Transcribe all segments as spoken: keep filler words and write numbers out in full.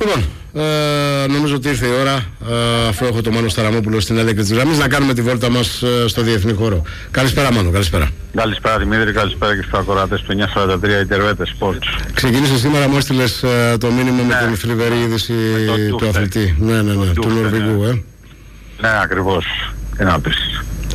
Λοιπόν, ε, νομίζω ότι ήρθε η ώρα, ε, αφού έχω το Μάνο Σταραμόπουλο στην έδρα της γραμμής, να κάνουμε τη βόλτα μας ε, στο διεθνή χώρο. Καλησπέρα Μάνο, καλησπέρα. Καλησπέρα Δημήτρη, καλησπέρα και στους ακροατές του εννιακόσια σαράντα τρία Ιντερβέτες Sports. Ξεκίνησε σήμερα, μου έστειλες ε, το μήνυμα ναι, με την θλιβερή είδηση του αθλητή. Ναι, ναι, ναι, του Νορβηγού, ε. Ναι, ακριβώς. Τι να πεις.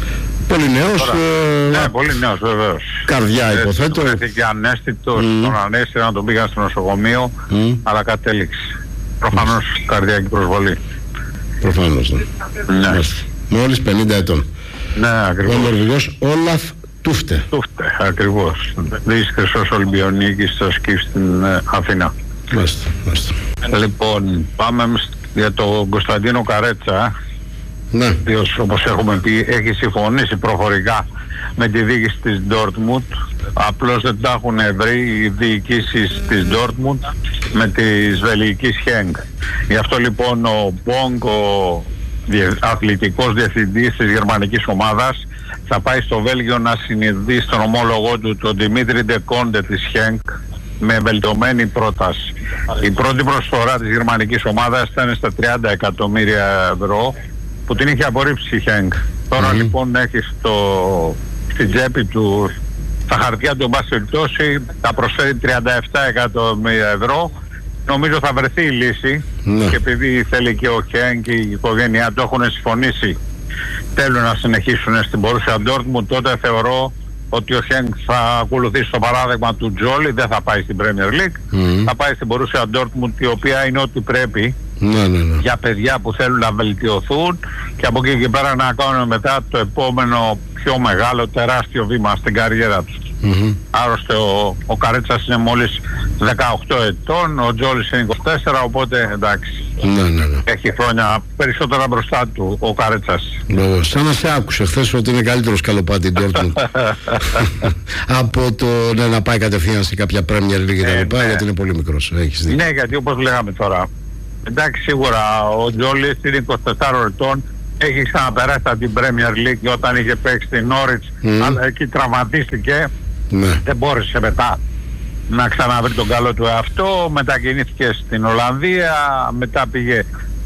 Πολύ νέος. Ε, ναι, πολύ νέος βεβαίως. Καρδιά υποθέτω. Βρέθηκε ανέστητος, mm. τον ανέστηρα, τον πήγαν στο νοσοκομείο, mm. αλλά κατέληξε. Προφανώς mm. καρδιακή προσβολή. Προφανώς, ναι. ναι. Μόλις πενήντα ετών. Ναι, ακριβώς. Ο Νορβηγός Όλαφ Τούφτε. Τούφτε, ακριβώς. Δις Χρυσός Ολυμπιονίκης στο σκι στην ε, Αθήνα. Μάλιστα, μάλιστα. Λοιπόν, πάμε για τον Κωνσταντίνο Καρέτσα. Ναι. Διότι, όπως έχουμε πει, έχει συμφωνήσει προφορικά με τη διοίκηση της Ντόρτμουντ. Απλώς δεν τα έχουν βρει οι διοικήσεις της Ντόρτμουντ με της βελγικής Χένγκ. Γι' αυτό λοιπόν ο Μπόγκ, ο αθλητικός διευθυντής της γερμανικής ομάδας, θα πάει στο Βέλγιο να συνειδητοποιήσει στον ομόλογό του, τον Δημήτρη Ντεκόντε της Χένγκ, με βελτιωμένη πρόταση. Η πρώτη προσφορά της γερμανικής ομάδας ήταν στα τριάντα εκατομμύρια ευρώ, που την είχε απορρίψει η Χένγκ. Τώρα mm. λοιπόν έχει στο, στην τσέπη του, στα χαρτιά του, εν πάση περιπτώσει, θα προσφέρει τριάντα επτά εκατομμύρια ευρώ. Νομίζω θα βρεθεί η λύση mm. και επειδή θέλει και ο Χένγκ και η οικογένειά του έχουν συμφωνήσει, θέλουν να συνεχίσουν στην Borussia Dortmund, τότε θεωρώ ότι ο Χένγκ θα ακολουθήσει το παράδειγμα του Τζόλι, δεν θα πάει στην Premier League, mm. θα πάει στην Borussia Dortmund, η οποία είναι ό,τι πρέπει ναι, ναι, ναι. για παιδιά που θέλουν να βελτιωθούν και από εκεί και πέρα να κάνουν μετά το επόμενο πιο μεγάλο τεράστιο βήμα στην καριέρα τους. Mm-hmm. Άλλωστε ο, ο Καρέτσας είναι μόλις δεκαοκτώ ετών, ο Τζόλις είναι είκοσι τέσσερα, οπότε εντάξει. Ναι, ναι, ναι. Έχει χρόνια περισσότερα μπροστά του ο Καρέτσας. No, σαν να σε άκουσε χθες ότι είναι καλύτερο σκαλοπάτι Ντόρτμουντ από το ναι, να πάει κατευθείαν σε κάποια Premier League ε, κτλ. Ναι. Γιατί είναι πολύ μικρός. Έχεις δίκιο. Ναι, γιατί όπως λέγαμε τώρα, εντάξει, σίγουρα ο Τζόλις είναι είκοσι τεσσάρων ετών, έχει ξαναπεράσει από την Premier League όταν είχε παίξει στην Norwich, mm. αλλά εκεί τραυματίστηκε, ναι. δεν μπόρεσε μετά να ξαναβρει τον καλό του εαυτό, μετακινήθηκε στην Ολλανδία, μετά πήγε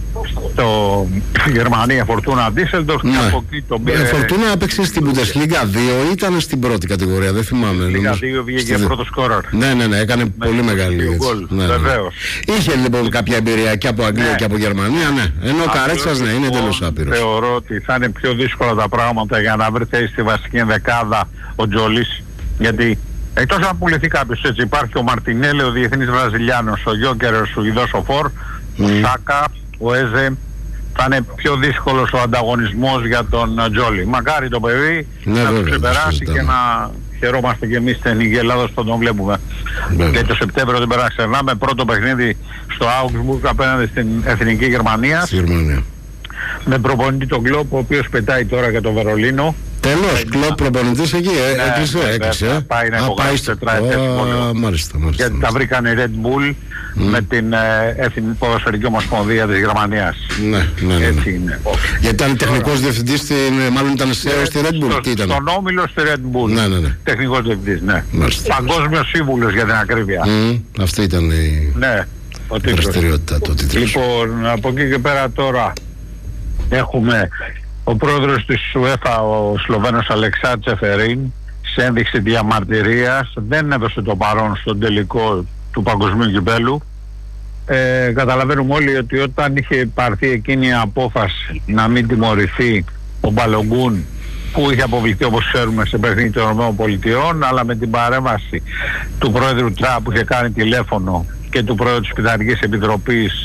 στο Γερμανία Φορτούνα Ντίσελντορφ ναι. και από εκεί τον πήρε. Η Φορτούνα έπαιξε στην Bundesliga δύο ή ήταν στην πρώτη κατηγορία, δεν θυμάμαι. Λίγα δύο βγήκε και πρώτο σκόρερ. Ναι, ναι, ναι, έκανε με πολύ μεγάλη γκολ, ναι, ναι. βεβαίως. Είχε λοιπόν κάποια εμπειρία και από Αγγλία ναι. και από Γερμανία, ναι. Ενώ ο Καρέτσας ναι, είναι τέλος άπειρος. Θεωρώ ότι θα είναι πιο δύσκολα τα πράγματα για να βρει θέση στη βασική ενδεκάδα ο Τζολής, γιατί εκτός αν πουληθεί κάποιος έτσι, υπάρχει ο Μαρτινέλε, ο διεθνής Βραζιλιάνος, ο Γιόκερ, ο Σουηδός, ο Φορ, mm. ο Σάκα, ο Έζε. Θα είναι πιο δύσκολος ο ανταγωνισμός για τον Τζόλι. Μακάρι το παιδί ναι, να το ξεπεράσει και να χαιρόμαστε και εμείς στην Εθνική Ελλάδος που τον βλέπουμε. Βέβαια. Και το Σεπτέμβριο δεν πέρα ξερνάμε πρώτο παιχνίδι στο Augsburg απέναντι στην Εθνική Γερμανία. Γερμανία. Με προπονητή τον Κλόπ, ο οποίος πετάει τώρα για το Βερολίνο. Τέλος, Κλόπ προπονητής εκεί, ε, ναι, έκλεισε, ναι, έκλεισε. Ναι, πάει να υπογράψει τετράετες συμβόλαιο. Μάλιστα, μάλιστα. Γιατί τα βρήκαν οι Red Bull mm. με την ε, Εθνική Ποδοσφαιρική Ομοσπονδία της Γερμανίας. Ναι, ναι, ναι. Έτσι είναι. Γιατί ήταν τεχνικός διευθυντής, στην, μάλλον ήταν σι ι ο στη Red Bull. Στο, τι ήταν? Στον Όμιλο στη Red Bull. Ναι, ναι, ναι. Τεχνικός διευθυντής, ναι. Μάλιστα. Παγκόσμιος σύμβουλος για την ακρίβεια. Mm, αυτή ήταν η ναι, δραστηριότητα, το τίτλος. Λοιπόν, από εκεί και πέρα τώρα έχουμε ο πρόεδρος της UEFA, ο Σλοβαίνος Αλεξάνδρ Τσεφερίν, σε ένδειξη διαμαρτυρίας, δεν έδωσε το παρόν στον τελικό του παγκοσμίου κυπέλου. Ε, καταλαβαίνουμε όλοι ότι όταν είχε πάρθει εκείνη η απόφαση να μην τιμωρηθεί ο Μπαλογκούν, που είχε αποβληθεί όπως ξέρουμε σε παιχνίδι των ΗΠΑ, αλλά με την παρέμβαση του πρόεδρου Τραμπ που είχε κάνει τηλέφωνο και του πρόεδρου της Πειθαρχικής Επιτροπής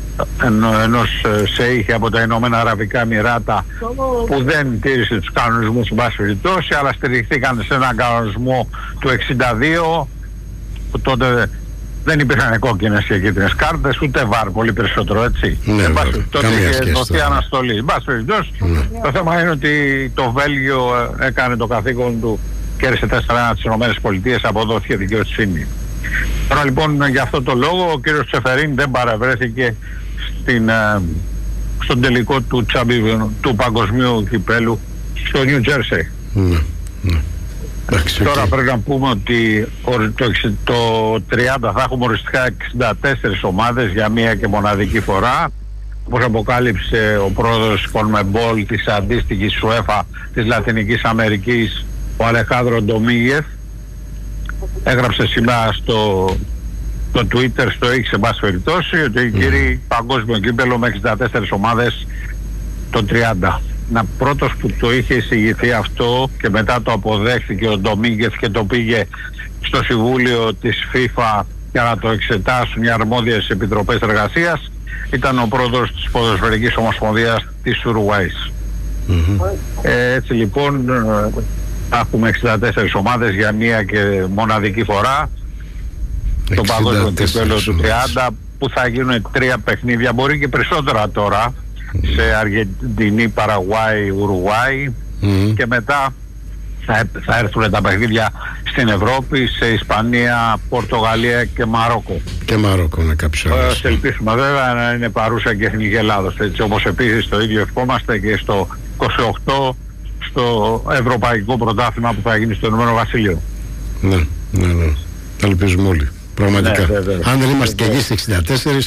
ενός ΣΕΙΧ από τα Ηνωμένα Αραβικά Εμιράτα, που δεν τήρησε τους κανονισμούς του βάση περιπτώσει, αλλά στηριχθήκαν σε έναν κανονισμό του εξήντα δύο, που τότε δεν υπήρχαν κόκκινες και κίτρινες κάρτες, ούτε βαρ, πολύ περισσότερο, έτσι. Ναι, εν πάση, τότε είχε δοθεί ναι. αναστολή. Εν πάση περιπτώσει, ναι. το θέμα είναι ότι το Βέλγιο έκανε το καθήκον του, κέρδισε τέσσερα ένα τις Ηνωμένες Πολιτείες, αποδόθηκε δικαιοσύνη. Τώρα λοιπόν για αυτό το λόγο ο κύριος Τσεφερίν δεν παραβρέθηκε στην, ε, στον τελικό του, τσαμπι, του παγκοσμίου κυπέλου στο Νιου Τζέρσεϊ. Ναι, ναι. Εντάξει, Τώρα okay. πρέπει να πούμε ότι το, το τριάντα θα έχουμε οριστικά εξήντα τέσσερις ομάδες για μία και μοναδική φορά. Όπως αποκάλυψε ο πρόεδρος Κονμεμπόλ της αντίστοιχης UEFA της Λατινικής Αμερικής, ο Αλεχάνδρο Ντομίγεθ, έγραψε σήμερα στο, στο Twitter, στο X σε πάση περιπτώσει, ότι mm. κύριοι, παγκόσμιο κύπελλο με εξήντα τέσσερις ομάδες το τριάντα. Να πρώτος που το είχε εισηγηθεί αυτό και μετά το αποδέχθηκε ο Ντομίγεθ και το πήγε στο Συμβούλιο της FIFA για να το εξετάσουν οι αρμόδιες επιτροπές εργασίας ήταν ο πρόεδρος της Ποδοσφαιρικής Ομοσπονδίας της Ουρουάης. Mm-hmm. Ε, έτσι λοιπόν θα έχουμε εξήντα τέσσερις ομάδες για μία και μοναδική φορά το παγκόσμιο κύπελλο του τριάντα, που θα γίνουν τρία παιχνίδια, μπορεί και περισσότερα τώρα, σε Αργεντινή, Παραγουάη, Ουρουάη mm. και μετά θα, θα έρθουν τα παιχνίδια στην Ευρώπη, σε Ισπανία, Πορτογαλία και Μαρόκο. Και Μαρόκο είναι κάποιο άλλο. Θα ελπίσουμε βέβαια να είναι παρούσα και Εθνική Ελλάδος, έτσι όπως επίσης το ίδιο ευχόμαστε και στο είκοσι οκτώ στο Ευρωπαϊκό Πρωτάθλημα που θα γίνει στο Ηνωμένο Βασίλειο. Ναι, ναι, ναι. Τα ελπίζουμε όλοι. Πραγματικά. Ναι, αν δεν είμαστε και εκεί στις εξήντα τέσσερις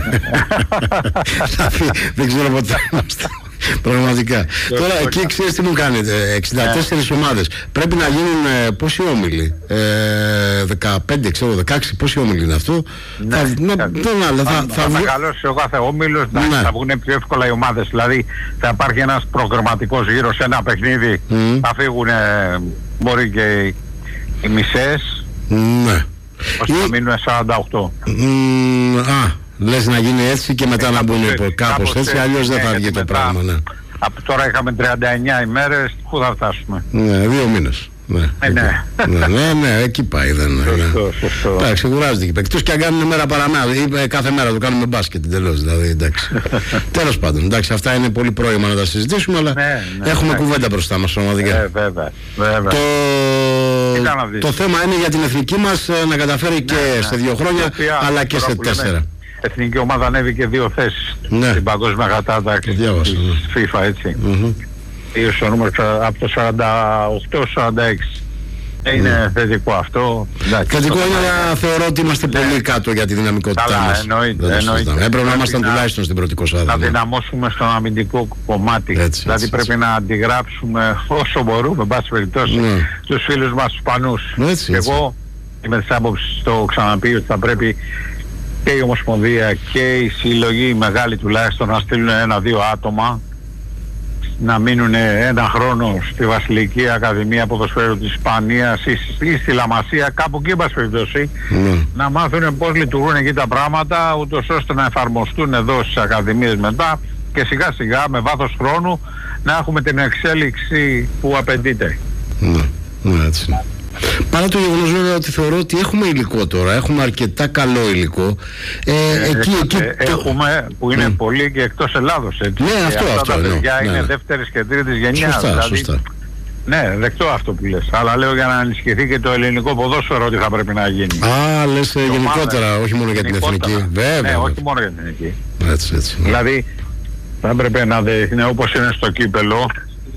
δεν ξέρω ποτέ είμαστε. Πραγματικά. Τώρα εκεί ξέρεις τι μου κάνετε, εξήντα τέσσερις ομάδες. Πρέπει να γίνουν πόσοι όμιλοι, δεκαπέντε, ξέρω, δεκαέξι, πόσοι όμιλοι είναι αυτό. Θα μεγαλώσει ο κάθε όμιλος, θα βγουν πιο εύκολα οι ομάδες. Δηλαδή θα υπάρχει ένας προγραμματικός γύρω σε ένα παιχνίδι, θα φύγουν μπορεί και οι μισές. Ναι. Ώστε να μείνουν σαράντα οκτώ. Mm, α, λες να γίνει έτσι και μετά ε, να μπουν κάπως, κάπως έτσι, αλλιώς δεν θα βγει το πράγμα. Ναι. Από τώρα είχαμε τριάντα εννιά ημέρες, πού θα φτάσουμε? Ναι, δύο μήνες. Ναι, ε, ναι. ναι, ναι, ναι, εκεί πάει. Δεν, σωστό, ναι. σωστό. Εντάξει, κουράζεται και εκτός και αν κάνουν μέρα παραμέρα, ή κάθε μέρα το κάνουμε μπάσκετ εντελώς, δηλαδή, εντάξει. Τέλος πάντων, εντάξει, αυτά είναι πολύ πρόημα να τα συζητήσουμε, αλλά ναι, ναι, έχουμε ναι. κουβέντα μπροστά μας, πραγματικά. Ε, βέβαια, βέβαια. Το... το θέμα είναι για την εθνική μας να καταφέρει ναι, και ναι. σε δύο χρόνια, οποία, αλλά και σε τέσσερα. Λέμε, εθνική ομάδα ανέβηκε δύο θέσεις ναι. στην παγκόσμια κατάταξη της FIFA, έτσι. Mm-hmm. Στο νούμερο από το σαράντα οκτώ σαράντα έξι. Είναι mm. θετικό αυτό. Θετικό είναι, αλλά θεωρώ ότι είμαστε ναι. πολύ κάτω για τη δυναμικότητά μας. Εννοείται, εννοείται. Έπρεπε να ήμασταν τουλάχιστον στην πρώτη εικοσάδα. Να δυναμώσουμε στον αμυντικό κομμάτι. Έτσι, δηλαδή έτσι, πρέπει έτσι. να αντιγράψουμε όσο μπορούμε, εν πάση περιπτώσει, ναι. τους φίλους μας τους Ισπανούς. Και εγώ είμαι της άποψης, το ξαναπεί, ότι θα πρέπει και η Ομοσπονδία και η συλλογή μεγάλη τουλάχιστον να στείλουν ένα-δύο άτομα να μείνουν ένα χρόνο στη Βασιλική Ακαδημία Ποδοσφαίρου της Ισπανίας ή στη Λαμασία, κάπου εκεί μπας περιπτώσει, mm. να μάθουν πώς λειτουργούν εκεί τα πράγματα, ούτως ώστε να εφαρμοστούν εδώ στις ακαδημίες μετά και σιγά σιγά με βάθος χρόνου να έχουμε την εξέλιξη που απαιτείται. Ναι, ναι, έτσι. Παρά το γεγονός βέβαια ότι θεωρώ ότι έχουμε υλικό τώρα, έχουμε αρκετά καλό υλικό. Ε, ε, εκεί, εκεί, ε, το... Έχουμε που είναι mm. πολύ και εκτός Ελλάδος. Έτσι. Ναι, αυτό, αυτά αυτό. Τα παιδιά ναι, είναι ναι. δεύτερης και τρίτης γενιάς. Σωστά, δηλαδή, σωστά. Ναι, δεκτό αυτό που λες. Αλλά λέω για να ενισχυθεί και το ελληνικό ποδόσφαιρο ότι θα πρέπει να γίνει. Α, λες ε, γενικότερα, όχι μόνο για την εθνική. Βέβαια. Ναι, όχι μόνο για την εθνική. Έτσι, έτσι. Ναι. Δηλαδή θα έπρεπε να δείχνει όπως είναι στο κύπελο,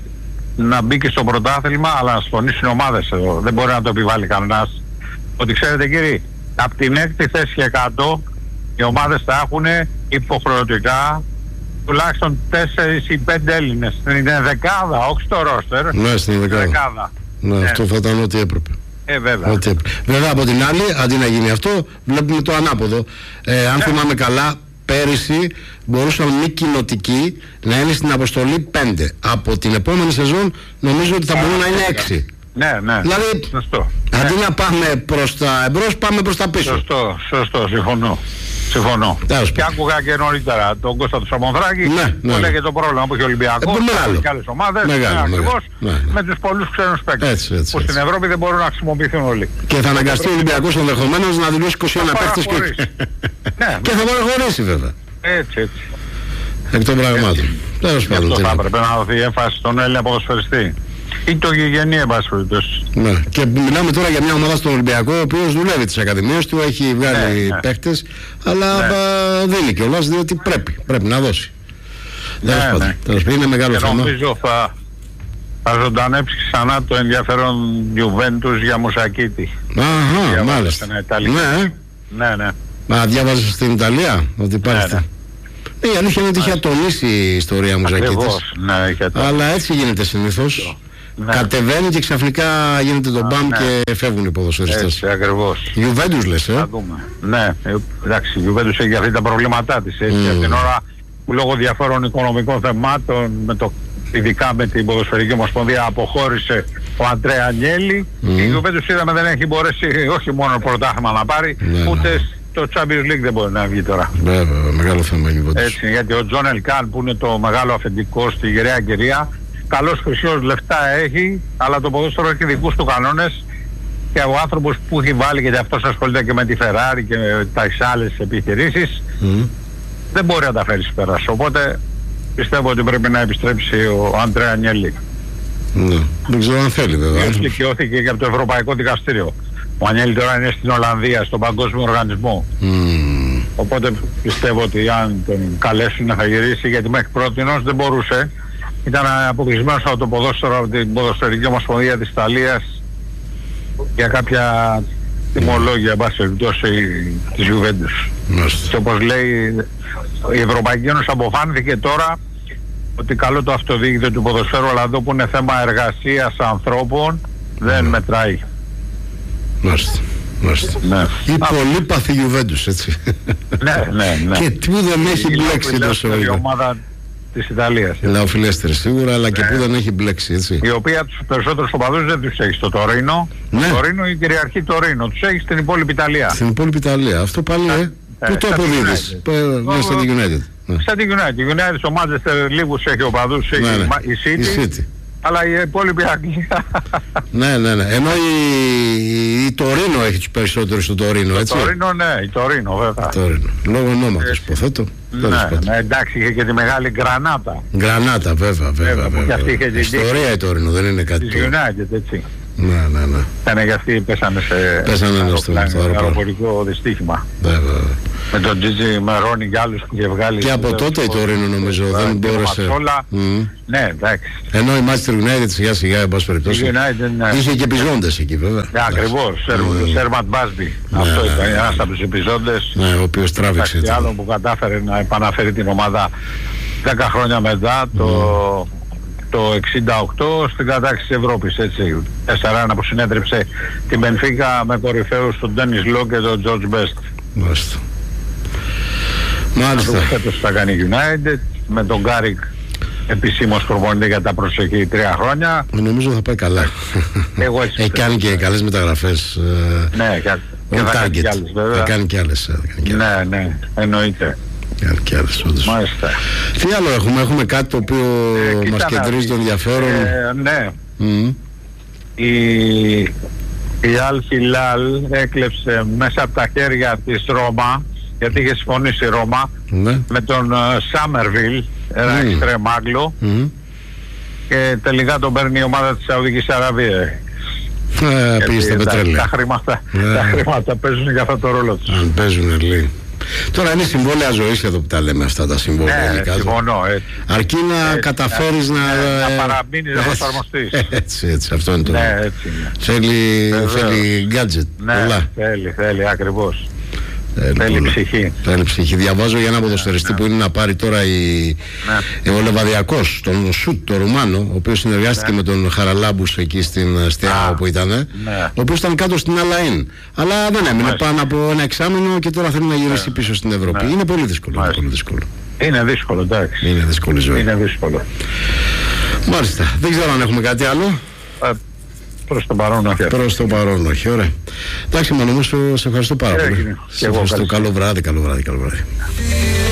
να μπει και στο πρωτάθλημα, αλλά να συμφωνήσουν ομάδες εδώ. Δεν μπορεί να το επιβάλλει κανένας. Ότι ξέρετε κύριοι, από την έκτη θέση και κάτω οι ομάδες θα έχουν υποχρεωτικά τουλάχιστον τέσσερις ή πέντε Έλληνες. Είναι δεκάδα, όχι στο ρόστερ. Ναι, στην δεκάδα. δεκάδα. Ναι, ναι, αυτό θα ήταν ό,τι έπρεπε. Ε, βέβαια. Ό,τι έπρεπε. Βέβαια από την άλλη, αντί να γίνει αυτό, βλέπουμε το ανάποδο. Ε, αν ναι. θυμάμαι καλά, πέρυσι μπορούσαν μη κοινοτικοί να είναι στην αποστολή πέντε. Από την επόμενη σεζόν νομίζω ότι θα μπορούν να είναι έξι. Ναι, ναι. Δηλαδή, σωστό. αντί ναι. να πάμε προς τα εμπρός, πάμε προς τα πίσω. Σωστό, σωστό, συμφωνώ. Συμφωνώ. Τέλος. Και άκουγα και νωρίτερα τον Κώστα του Σαμονδράκη ναι, ναι, που ναι. λέγε το πρόβλημα που έχει ο Ολυμπιακός ε, και άλλες ομάδες μεγάλο, ναι, ακριβώς, ναι, ναι. με τους πολλούς ξένους παίκτες έτσι, έτσι, που έτσι. στην Ευρώπη δεν μπορούν να χρησιμοποιηθούν όλοι. Και θα αναγκαστεί ο Ολυμπιακός ενδεχομένως να δηλώσει είκοσι ένα παίκτες και... ναι, και θα παραχωρήσει βέβαια. Έτσι, έτσι. Εκ των πραγμάτων. Τέλος πάντων. Αυτό θα έπρεπε να δοθεί έμφαση στον Έλληνα ποδοσφαιριστή. Ή το γηγενή, εν πάση περιπτώσει. Ναι. Και μιλάμε τώρα για μια ομάδα στον Ολυμπιακό, ο οποίος δουλεύει τις ακαδημίες του, έχει βγάλει ναι, ναι. παίχτες, αλλά ναι. δίνει κιόλας, διότι πρέπει, πρέπει να δώσει. Ναι, τέλος ναι. πάντων. Είναι μεγάλο και θέμα. Νομίζω θα, θα ζωντανέψει ξανά το ενδιαφέρον Juventus για Μουσακίτη. Αχα, μάλιστα. Ναι, ναι, ναι. Μα διάβαζες στην Ιταλία ότι υπάρχει? Ναι, ναι. Ναι, η αλήθεια είναι ότι είχε ατονίσει η ιστορία Μουζακίτης. Ναι, είχε αλλά έτσι γίνεται συνήθως. Ναι. Κατεβαίνει και ξαφνικά γίνεται το μπαμ ναι. και φεύγουν οι ποδοσφαιριστές. Έτσι, ακριβώς. Juventus λες, ε? Θα δούμε. Ναι, εντάξει, η Juventus έχει αυτή τα προβλήματά της. Έτσι, mm. την ώρα που λόγω διαφόρων οικονομικών θεμάτων, με το, ειδικά με την Ποδοσφαιρική Ομοσπονδία, αποχώρησε ο Αντρέα Ανιέλη. Mm. Η Juventus είδαμε δεν έχει μπορέσει όχι μόνο πρωτάθλημα να πάρει, ναι, ούτε ναι. το Champions League δεν μπορεί να βγει τώρα. Βέβαια, μεγάλο θέμα η Juventus. Έτσι, γιατί ο Τζον Ελκάν που είναι το μεγάλο αφεντικό στη γυραιά κυρία, καλός χρυσός λεφτά έχει, αλλά το ποδόσφαιρο έχει δικούς του κανόνες και ο άνθρωπος που έχει βάλει, γιατί αυτός ασχολείται και με τη Ferrari και με τις άλλες επιχειρήσεις, mm. δεν μπορεί να τα φέρει πέρα. Οπότε πιστεύω ότι πρέπει να επιστρέψει ο Αντρέα Ανιέλη. Ναι. Δεν ξέρω αν θέλει βέβαια. Και δικαιώθηκε και από το Ευρωπαϊκό Δικαστήριο. Ο Ανιέλη τώρα είναι στην Ολλανδία, στον Παγκόσμιο Οργανισμό. Mm. Οπότε πιστεύω ότι αν τον καλέσουν θα γυρίσει, γιατί μέχρι πρότινος δεν μπορούσε. Ήταν αποκλεισμένος από το ποδόσφαιρο, από την Ποδοσφαιρική Ομοσπονδία της Ιταλίας για κάποια τιμολόγια, εν πάση περιπτώσει, της Juventus. Και όπως λέει, η Ευρωπαϊκή Ένωση αποφάνθηκε τώρα ότι καλό το αυτοδιοίκητο του ποδοσφαίρου, αλλά εδώ που είναι θέμα εργασίας ανθρώπων, δεν mm. μετράει. Μάλιστα. Μάλιστα. Ναι. Η πολύπαθη Juventus, έτσι. Ναι, ναι, ναι. Και τι δεν έχει μπλέξει τόσο η ομάδα της Ιταλίας. Λαοφιλέστερη σίγουρα, αλλά και ναι. που δεν έχει μπλέξει, έτσι. Η οποία τους περισσότερους οπαδούς δεν τους έχει στο Τωρίνο. Ναι. Το Τωρίνο η κυριαρχή Τωρίνο. Τους έχει στην υπόλοιπη Ιταλία. Στην υπόλοιπη Ιταλία. Αυτό πάλι, ε. ε πού το αποδίδεις? Μέσα στην United. Σαν την United. Η United στο Manchester λίγους έχει οπαδούς, έχει ναι, ναι. η City. Η City. Αλλά η υπόλοιπη Αγγλία. Ναι, ναι, ναι. Ενώ η, η Τωρίνο έχει τους περισσότερους στο Τωρίνο, έτσι. Το Τωρίνο, ναι, η Τωρίνο, βέβαια. Τωρίνο. Λόγω ονόματος, υποθέτω. Ναι, ναι, εντάξει, είχε και τη μεγάλη Γκρανάτα. Γκρανάτα, βέβαια, βέβαια. βέβαια, βέβαια. Ιστορία η Τωρίνο, δεν είναι κάτι. Της United, έτσι. Ναι, ναι, ναι. Ήταν για αυτοί πέσανε σε πέσανε στο αεροπορικό δυστύχημα. Βέβαια. Με τον Τζίτζι Μερόνι και άλλους που είχε βγάλει. Και από τότε η Τωρίνο νομίζω δεν μπόρεσε. Ναι, εντάξει. Ενώ η Manchester United σιγά σιγά, εν πάση περιπτώσει, είχε και επιζώντες εκεί, βέβαια. Ακριβώς. Σέρματ Μπάσμπι. Αυτό ήταν ένας από τους επιζώντες. Ναι, ο οποίος τράβηξε. Και άλλο που κατάφερε να επαναφέρει την ομάδα δέκα χρόνια μετά, το το εξήντα οκτώ στην κατάκτηση της Ευρώπης, έτσι. τέσσερα ένα που συνέτρεψε την Μπενφίκα με κορυφαίους τον Ντένις Λό και τον Τζορτζ Μπέστ. Μάλιστα. Μάλιστα. Φέτος θα κάνει United με τον Γκάρικ επισήμως προπονητή για τα προσεχή τρία χρόνια. Νομίζω θα πάει καλά. Εγώ έτσι έχει κάνει και καλές μεταγραφές. Ναι, και, και θα κάνει και άλλες βέβαια. Θα κάνει και άλλες. Ναι, ναι, εννοείται. Και άλλες, όντως. Μάλιστα. Τι άλλο έχουμε, έχουμε κάτι το οποίο ε, μας κεντρίζει το ενδιαφέρον. Ε, ναι. Mm. Η, η Αλ Χιλάλ έκλεψε μέσα από τα χέρια της Ρώμα, γιατί είχε συμφωνήσει η Ρώμα, ναι. με τον Σάμερβιλ, ένα mm. εξτρέμ Άγγλο, mm. και τελικά τον παίρνει η ομάδα της Σαουδικής Αραβίας. Ε, πήγε στα πετρέλαια. Τα χρήματα, yeah. τα χρήματα παίζουν για αυτό το ρόλο τους. Αν παίζουν, λέει. Τώρα είναι συμβόλαια ζωής εδώ που τα λέμε αυτά τα συμβόλαια. Ναι, συμφωνώ, έτσι. Αρκεί να έτσι, καταφέρεις να... Ναι, να παραμείνεις εφαρμοστείς. Έτσι, έτσι, αυτό είναι το... Ναι, έτσι είναι. Θέλει, θέλει gadget, ναι, πολλά. θέλει, θέλει, ακριβώς. Θέλει, θέλει ψυχή. Θέλει ψυχή. Διαβάζω για ένα ποδοσφαιριστή ναι, που είναι να πάρει τώρα η... ναι. ο Λεβαδιακός, τον Σουτ, τον Ρουμάνο, ο οποίος συνεργάστηκε ναι. με τον Χαραλάμπους εκεί στην Στεά όπου ήταν, ναι. ο οποίος ήταν κάτω στην Αλαΐν. Αλλά δεν έμεινε ναι. πάνω από ένα εξάμηνο και τώρα θέλει να γυρίσει ναι. πίσω στην Ευρώπη. Ναι. Είναι πολύ δύσκολο. Είναι πολύ δύσκολο. Είναι δύσκολο, εντάξει. Είναι δύσκολη ζωή. Είναι δύσκολο. Μάλιστα. Δεν ξέρω αν έχουμε κάτι άλλο. Ε, προς το παρόν όχι. Προς το παρόν όχι, ωραία. Εντάξει, μόνο μου, σε ευχαριστώ πάρα πολύ. Σε ευχαριστώ. Καλό βράδυ, καλό βράδυ, καλό βράδυ.